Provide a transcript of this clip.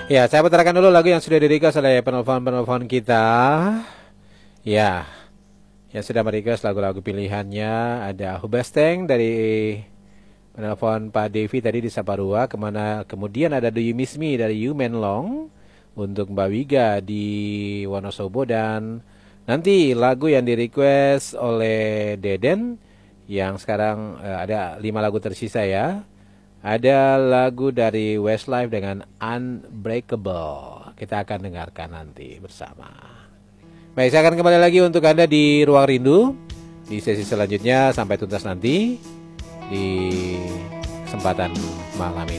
Ya, saya putarkan dulu lagu yang sudah di-request oleh penelpon-penelpon kita. Ya, yang sudah merequest lagu-lagu pilihannya ada Hubesteng dari penelpon Pak Devi tadi di Saparua. Kemudian ada Do You Miss Me dari Yu Menlong untuk Mbak Wiga di Wonosobo. Dan nanti lagu yang di-request oleh Deden yang sekarang ada 5 lagu tersisa ya. Ada lagu dari Westlife dengan Unbreakable. Kita akan dengarkan nanti bersama. Baik, saya akan kembali lagi untuk Anda di Ruang Rindu di sesi selanjutnya sampai tuntas nanti di kesempatan malam ini.